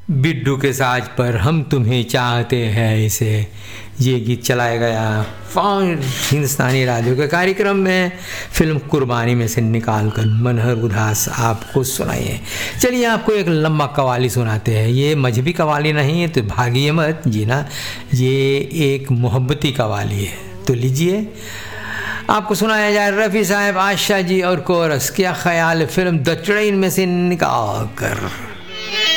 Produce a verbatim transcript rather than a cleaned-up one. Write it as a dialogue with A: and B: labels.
A: बिड्डू के साज पर हम तुम्हें चाहते हैं इसे, ये गीत चलाया गया फाउंड हिंदुस्तानी राजों के कार्यक्रम में फिल्म कुर्बानी में से निकाल कर मनहर उदास आपको सुनाइए। चलिए आपको एक लंबा कवाली सुनाते हैं। ये मजहबी कवाली नहीं है तो भागिए मत जीना, ये एक मोहब्बती कवाली है। तो लीजिए आपको सुनाया जाए रफ़ी साहब, आशा जी और कोरस। क्या ख्याल है फिल्म द ट्रेन में से निकाल कर।